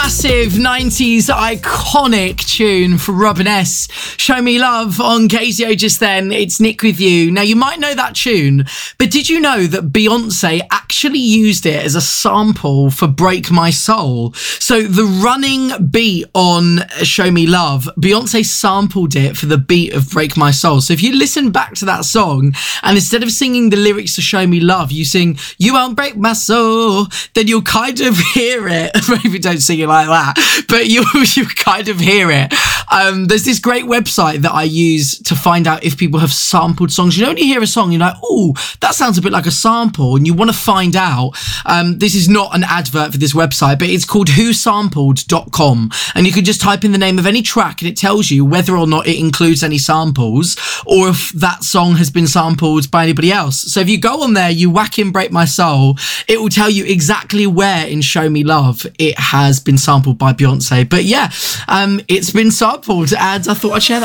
Massive 90s iconic tune for Robin S. Show Me Love on Casio just then. It's Nick with you. Now, you might know that tune, but did you know that Beyonce actually used it as a sample for Break My Soul? So the running beat on Show Me Love, Beyonce sampled it for the beat of Break My Soul. So if you listen back to that song and instead of singing the lyrics to Show Me Love, you sing, "You won't break my soul," then you'll kind of hear it. Maybe don't sing it like that, but you kind of hear it. There's this great website that I use to find out if people have sampled songs. You know, when you hear a song, you're like, oh, that sounds a bit like a sample, and you want to find out. This is not an advert for this website, but it's called whosampled.com, and you can just type in the name of any track and it tells you whether or not it includes any samples or if that song has been sampled by anybody else. So if you go on there, you whack in Break My Soul, it will tell you exactly where in Show Me Love it has been sampled by Beyonce. But yeah, it's been sampled, and I thought I'd share that.